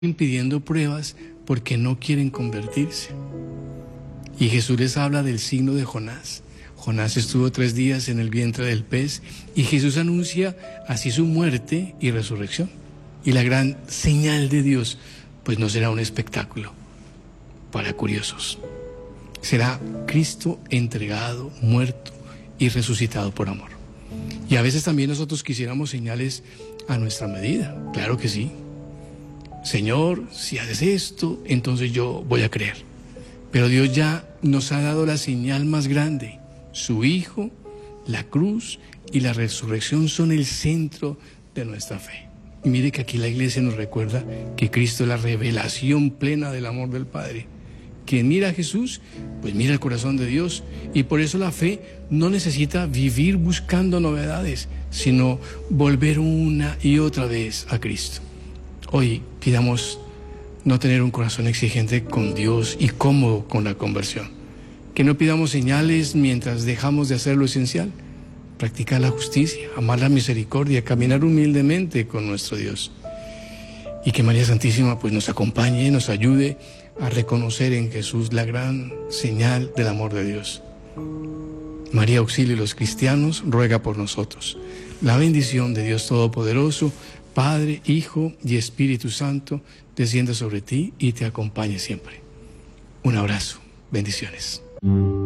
pidiendo pruebas porque no quieren convertirse. Y Jesús les habla del signo de Jonás. Jonás estuvo 3 días en el vientre del pez y Jesús anuncia así su muerte y resurrección. Y la gran señal de Dios, pues no será un espectáculo para curiosos. Será Cristo entregado, muerto y resucitado por amor. Y a veces también nosotros quisiéramos señales a nuestra medida. Claro que sí. Señor, si haces esto, entonces yo voy a creer. Pero Dios ya nos ha dado la señal más grande. Su Hijo, la cruz y la resurrección son el centro de nuestra fe. Y mire que aquí la Iglesia nos recuerda que Cristo es la revelación plena del amor del Padre. Quien mira a Jesús, pues mira el corazón de Dios. Y por eso la fe no necesita vivir buscando novedades, sino volver una y otra vez a Cristo. Hoy pidamos no tener un corazón exigente con Dios y cómodo con la conversión. Que no pidamos señales mientras dejamos de hacer lo esencial. Practicar la justicia, amar la misericordia, caminar humildemente con nuestro Dios. Y que María Santísima pues nos acompañe, nos ayude a reconocer en Jesús la gran señal del amor de Dios. María, auxilia a los cristianos, ruega por nosotros. La bendición de Dios Todopoderoso, Padre, Hijo y Espíritu Santo, descienda sobre ti y te acompañe siempre. Un abrazo. Bendiciones.